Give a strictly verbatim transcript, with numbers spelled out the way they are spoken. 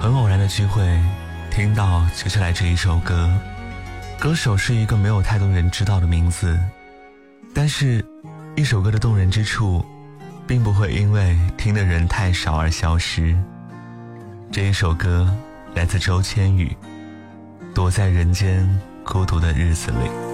很偶然的机会听到接下来这一首歌，歌手是一个没有太多人知道的名字，但是一首歌的动人之处并不会因为听的人太少而消失。这一首歌来自周千羽，躲在人间孤独的日子里。